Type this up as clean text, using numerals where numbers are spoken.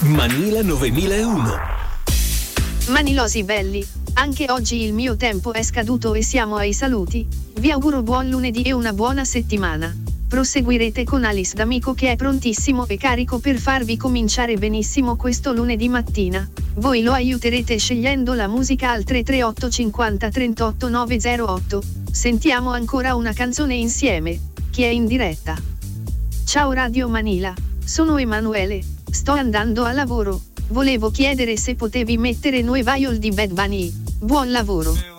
Manila 9001. Manilosi belli, anche oggi il mio tempo è scaduto e siamo ai saluti. Vi auguro buon lunedì e una buona settimana. Proseguirete con Alice D'Amico che è prontissimo e carico per farvi cominciare benissimo questo lunedì mattina. Voi lo aiuterete scegliendo la musica al 338 50 38 908. Sentiamo ancora una canzone insieme. Chi è in diretta? Ciao Radio Manila, sono Emanuele, sto andando a lavoro. Volevo chiedere se potevi mettere Nueva York di Bad Bunny. Buon lavoro.